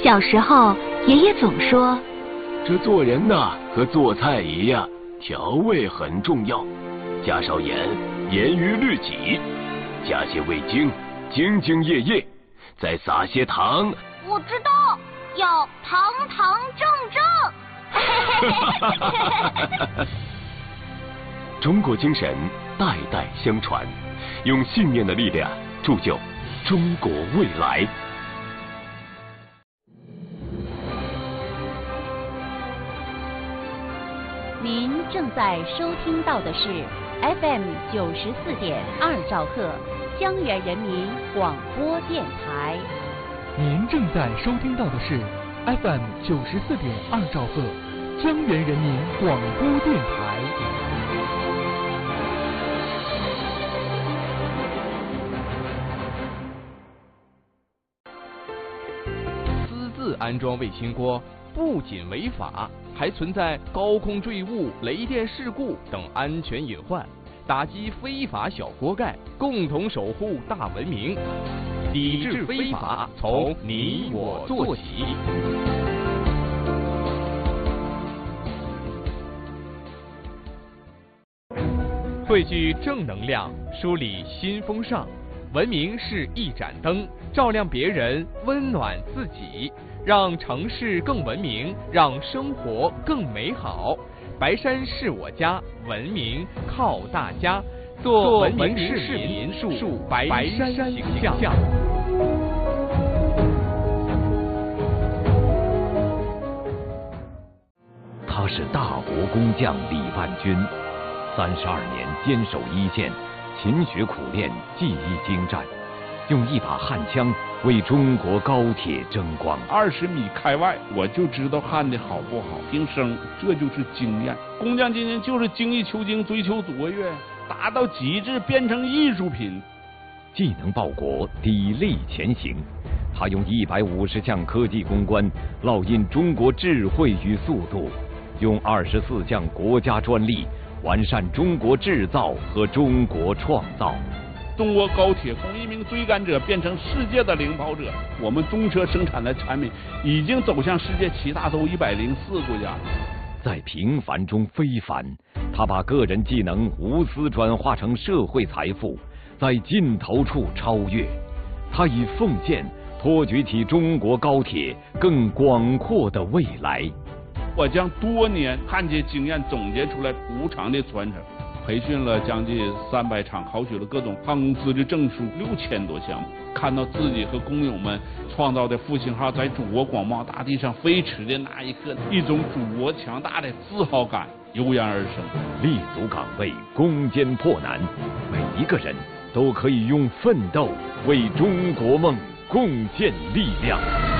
小时候，爷爷总说， 这做人呐，和做菜一样，调味很重要，加少盐，严于律己；加些味精，兢兢业业；再撒些糖。 我知道，要堂堂正正。 中国精神代代相传，用信念的力量铸就中国未来。 您正在收听到的是 FM 94.2兆赫江源人民广播电台。 您正在收听到的是 FM 94.2兆赫江源人民广播电台。 私自安装卫星锅不仅违法，还存在高空坠物、雷电事故等安全隐患，打击非法小锅盖，共同守护大文明。抵制非法，从你我做起。汇聚正能量，梳理新风尚。文明是一盏灯，照亮别人，温暖自己。让城市更文明，让生活更美好。白山是我家，文明靠大家。做文明市民，树白山形象。 他是大国工匠李万军，32年坚守一线，勤学苦练，技艺精湛，用一把焊枪为中国高铁争光。 20米开外，我就知道焊的好不好，听声，这就是经验。工匠精神就是精益求精，追求卓越，达到极致，变成艺术品。 技能报国，砥砺前行。他用150项科技攻关，烙印中国智慧与速度；用24项国家专利，完善中国制造和中国创造。 中国高铁从一名追赶者变成世界的领跑者，我们中车生产的产品已经走向世界其他都104国家。 在平凡中非凡，他把个人技能无私转化成社会财富，在尽头处超越。他以奉献托举起中国高铁更广阔的未来。 我将多年焊接经验总结出来无偿的传承。培训了将近300场，考取了各种航空资质证书6000多项目。看到自己和工友们创造的复兴号在祖国广袤大地上飞驰的那一刻，一种祖国强大的自豪感油然而生。 立足岗位，攻坚破难，每一个人都可以用奋斗为中国梦贡献力量。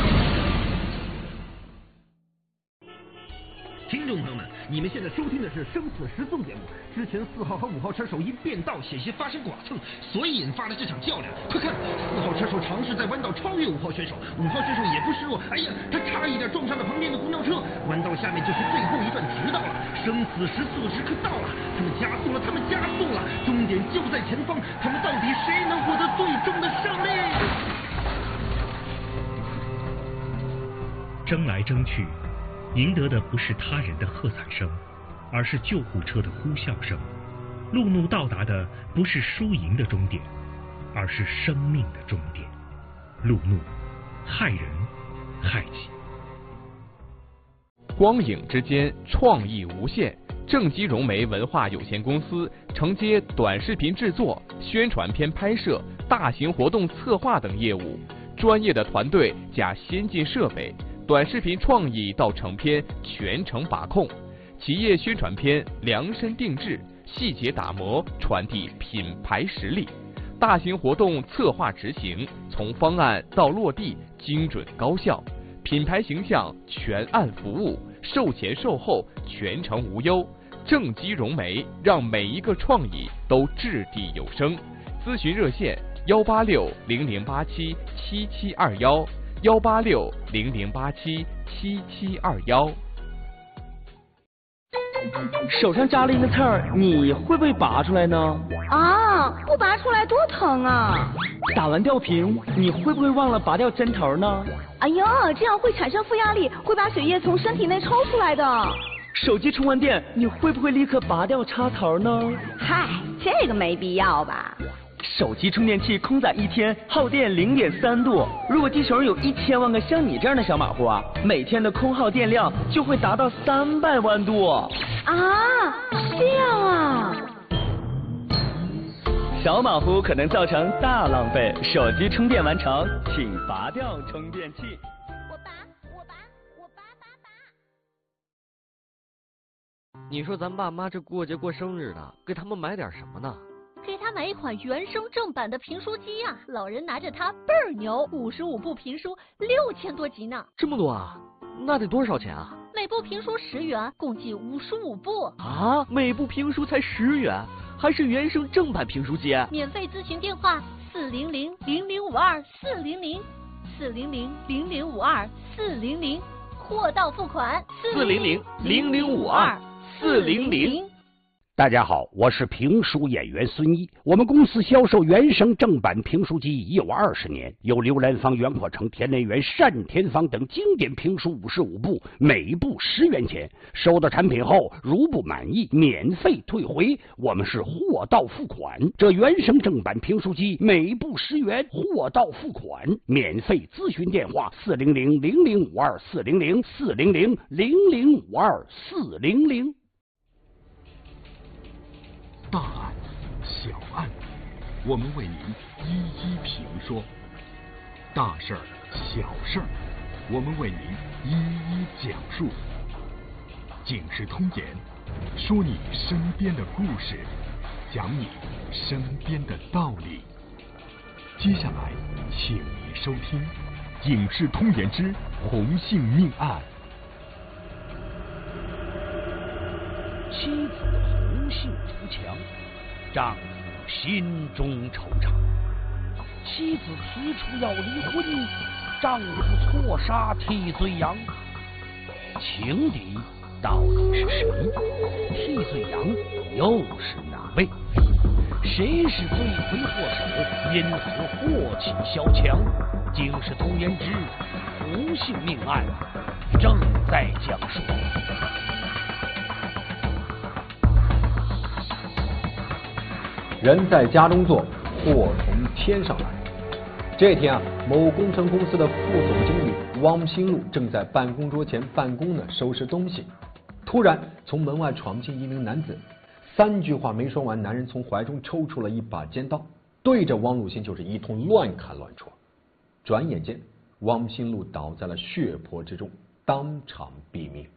听众朋友们，你们现在收听的是《生死时速》节目。之前4号和5号车手因变道险些发生剐蹭，所以引发了这场较量。快看，4号车手尝试在弯道超越5号选手，5号选手也不示弱，哎呀，他差一点撞上了旁边的公交车。弯道下面就是最后一段直道了，生死时速的时刻到了，他们加速了，他们加速了，终点就在前方，他们到底谁能获得最终的胜利？ 争来争去，赢得的不是他人的喝彩声，而是救护车的呼啸声。路怒到达的不是输赢的终点，而是生命的终点。路怒，害人害己。 光影之间，创意无限。正畸融媒文化有限公司承接短视频制作、宣传片拍摄、大型活动策划等业务，专业的团队加先进设备。短视频创意到成片全程把控，企业宣传片量身定制，细节打磨，传递品牌实力。大型活动策划执行，从方案到落地精准高效，品牌形象全案服务，售前售后全程无忧。正畸融媒让每一个创意都掷地有声。咨询热线18600877721。18600877721。 手上扎了一个刺儿，你会不会拔出来呢？ 啊，不拔出来多疼啊！ 打完吊瓶，你会不会忘了拔掉针头呢？ 哎呦，这样会产生负压力，会把血液从身体内抽出来的。 手机充完电，你会不会立刻拔掉插头呢？ 嗨，这个没必要吧。 手机充电器空载1天耗电0.3度，如果地球上有1000万个像你这样的小马虎啊，每天的空耗电量就会达到300万度。 啊，这样啊。 小马虎可能造成大浪费，手机充电完成，请拔掉充电器。 你说咱爸妈这过节过生日的，给他们买点什么呢？ 给他买一款原声正版的评书机呀，老人拿着它倍儿牛，55部评书6000多集呢。 这么多啊？那得多少钱啊？ 每部评书10元，共计55部。 啊，每部评书才10元，还是原声正版评书机？ 免费咨询电话400-0052-400，400-0052-400，货到付款 400-0052-400。 大家好，我是评书演员孙一。我们公司销售原声正版评书机已有20年，有刘兰芳、袁阔成、田连元、单田芳等经典评书55部，每部10元钱。收到产品后，如不满意，免费退回。我们是货到付款。这原声正版评书机每部10元，货到付款，免费咨询电话400-0052-400，400-0052-400。 大案、小案，我们为您一一评说；大事儿、小事儿，我们为您一一讲述。警世通言，说你身边的故事，讲你身边的道理。接下来，请您收听《警世通言之洪姓命案》。 妻子洪姓出墙，丈夫心中惆怅。妻子提出要离婚，丈夫错杀替罪羊。情敌到底是谁？替罪羊又是哪位？谁是罪魁祸首？因何祸起萧墙？警世通言之洪姓命案正在讲述。 人在家中坐，祸从天上来。这天啊，某工程公司的副总经理汪新路正在办公桌前办公呢，收拾东西。突然从门外闯进一名男子，3句话没说完，男人从怀中抽出了一把尖刀，对着汪路新就是一通乱砍乱戳。转眼间，汪新路倒在了血泊之中，当场毙命。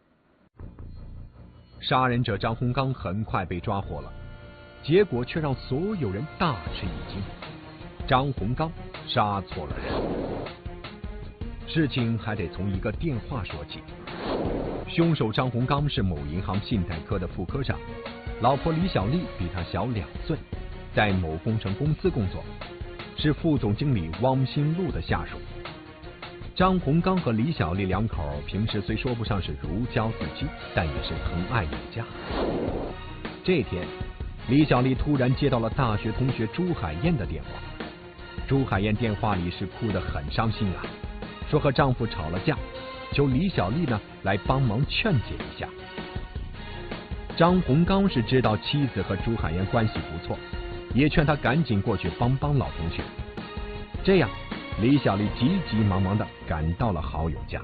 杀人者张洪刚很快被抓获了。结果却让所有人大吃一惊，张洪刚杀错了人。事情还得从一个电话说起。凶手张洪刚是某银行信贷科的副科长，老婆李小丽比他小2岁，在某工程公司工作，是副总经理汪新路的下属。张洪刚和李小丽两口平时虽说不上是如胶似漆，但也是疼爱有加。这天，李小丽突然接到了大学同学朱海燕的电话。朱海燕电话里是哭得很伤心啊，说和丈夫吵了架，求李小丽呢来帮忙劝解一下。张洪刚是知道妻子和朱海燕关系不错，也劝她赶紧过去帮帮老同学。这样，李小丽急急忙忙的赶到了好友家。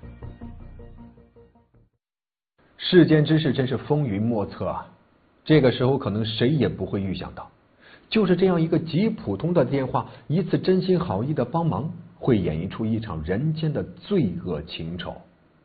世间之事真是风云莫测啊！这个时候可能谁也不会预想到，就是这样一个极普通的电话，一次真心好意的帮忙，会演绎出一场人间的罪恶情仇。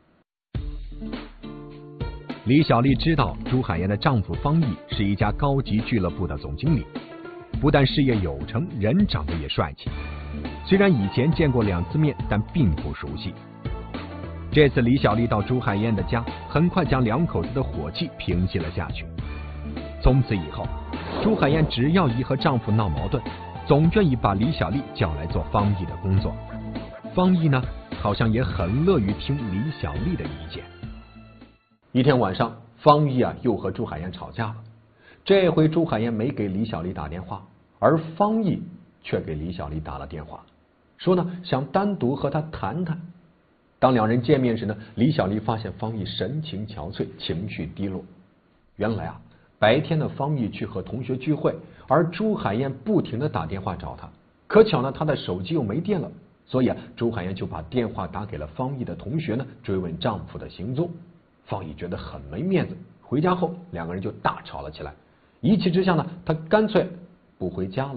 李小丽知道朱海燕的丈夫方毅是一家高级俱乐部的总经理，不但事业有成，人长得也帅气。虽然以前见过2次面，但并不熟悉。这次李小丽到朱海燕的家，很快将2口子的火气平息了下去。从此以后，朱海燕只要一和丈夫闹矛盾，总愿意把李小丽叫来做方毅的工作。方毅呢，好像也很乐于听李小丽的意见。一天晚上， 方毅又和朱海燕吵架了。这回朱海燕没给李小丽打电话，而方毅却给李小丽打了电话，说想单独和她谈谈。当两人见面时李小丽发现方毅神情憔悴，情绪低落。原来白天的方毅去和同学聚会，而朱海燕不停地打电话找他，可巧他的手机又没电了，所以朱海燕就把电话打给了方毅的同学追问丈夫的行踪。方毅觉得很没面子，回家后两个人就大吵了起来。一气之下他干脆不回家了。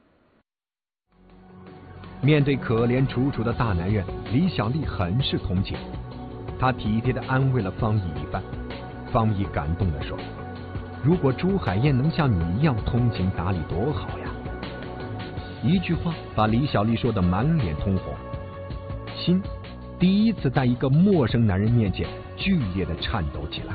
面对可怜楚楚的大男人，李小丽很是同情，她体贴地安慰了方毅一番。方毅感动地说：“如果朱海燕能像你一样通情达理多好呀！”一句话把李小丽说得满脸通红，心第一次在一个陌生男人面前剧烈地颤抖起来。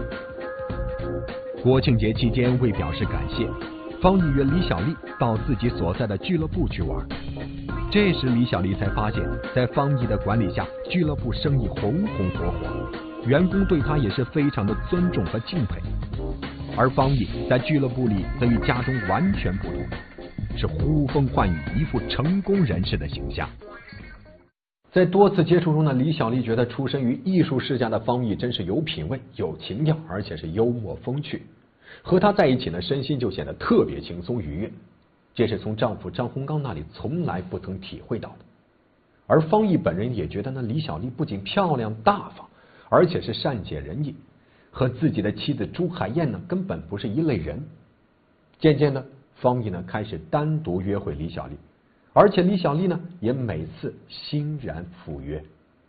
国庆节期间，为表示感谢，方毅约李小丽到自己所在的俱乐部去玩。这时李小丽才发现，在方毅的管理下，俱乐部生意红红火火，员工对他也是非常的尊重和敬佩。而方毅在俱乐部里则与家中完全不同，是呼风唤雨，一副成功人士的形象。在多次接触中李小丽觉得出身于艺术世家的方毅真是有品位、有情调，而且是幽默风趣。和他在一起身心就显得特别轻松愉悦，这是从丈夫张洪刚那里从来不曾体会到的。而方毅本人也觉得李小丽不仅漂亮大方，而且是善解人意，和自己的妻子朱海燕根本不是一类人。渐渐的，方毅开始单独约会李小丽，而且李小丽也每次欣然赴约。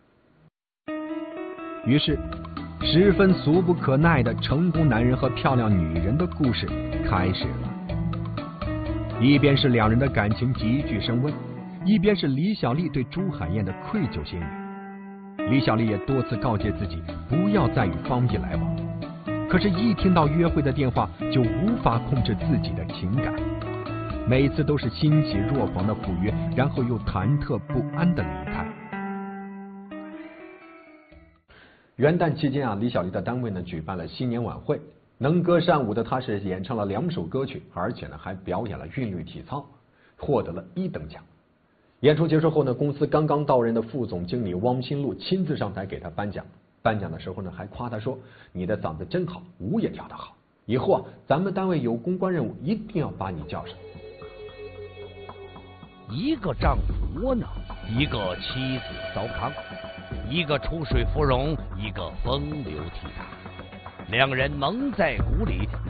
于是十分俗不可耐的成功男人和漂亮女人的故事开始了。一边是两人的感情急剧升温，一边是李小丽对朱海燕的愧疚心理。李小丽也多次告诫自己不要再与方毅来往，可是一听到约会的电话就无法控制自己的情感，每次都是欣喜若狂的赴约，然后又忐忑不安的离开。元旦期间李小丽的单位举办了新年晚会，能歌善舞的她是演唱了2首歌曲，而且还表演了韵律体操，获得了1等奖。演出结束后公司刚刚到任的副总经理汪新路亲自上台给她颁奖，颁奖的时候还夸她说：“你的嗓子真好，舞也跳得好，以后咱们单位有公关任务一定要把你叫上。” 一个丈夫窝囊，一个妻子糟糠，一个出水芙蓉，一个风流倜傥，两人蒙在鼓里，